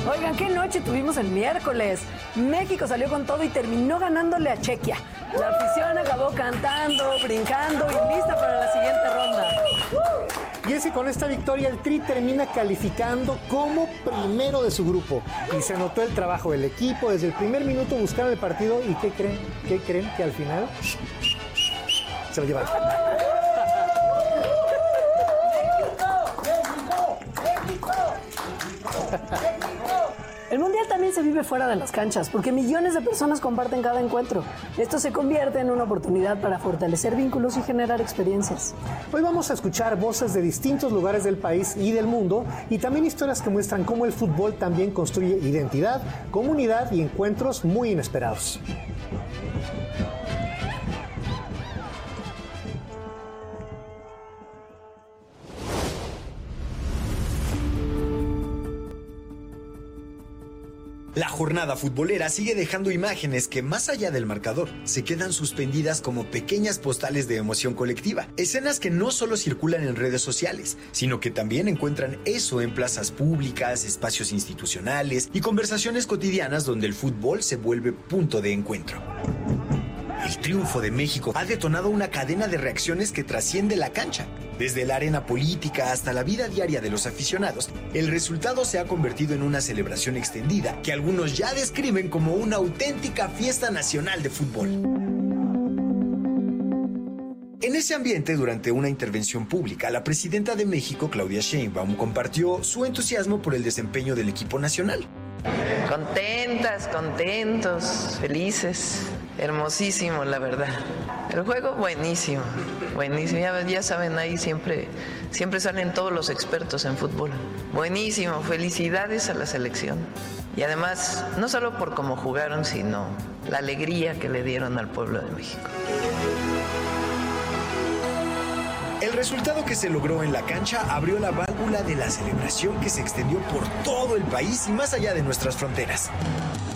Oigan, qué noche tuvimos el miércoles. México salió con todo y terminó ganándole a Chequia. La afición acabó cantando, brincando y lista para la siguiente ronda. Y es que con esta victoria el Tri termina calificando como primero de su grupo. Y se notó el trabajo del equipo. Desde el primer minuto buscaron el partido y ¿qué creen? ¿Qué creen? Que al final se lo llevaron. El Mundial también se vive fuera de las canchas, porque millones de personas comparten cada encuentro. Esto se convierte en una oportunidad para fortalecer vínculos y generar experiencias. Hoy vamos a escuchar voces de distintos lugares del país y del mundo, y también historias que muestran cómo el fútbol también construye identidad, comunidad y encuentros muy inesperados. La jornada futbolera sigue dejando imágenes que, más allá del marcador, se quedan suspendidas como pequeñas postales de emoción colectiva. Escenas que no solo circulan en redes sociales, sino que también encuentran eso en plazas públicas, espacios institucionales y conversaciones cotidianas donde el fútbol se vuelve punto de encuentro. El triunfo de México ha detonado una cadena de reacciones que trasciende la cancha. Desde la arena política hasta la vida diaria de los aficionados, el resultado se ha convertido en una celebración extendida que algunos ya describen como una auténtica fiesta nacional de fútbol. En ese ambiente, durante una intervención pública, la presidenta de México, Claudia Sheinbaum, compartió su entusiasmo por el desempeño del equipo nacional. Contentas, contentos, felices, hermosísimo, la verdad. El juego buenísimo, buenísimo. Ya saben, ahí siempre salen todos los expertos en fútbol. Buenísimo, felicidades a la selección. Y además, no solo por cómo jugaron, sino la alegría que le dieron al pueblo de México. El resultado que se logró en la cancha abrió la válvula de la celebración que se extendió por todo el país y más allá de nuestras fronteras.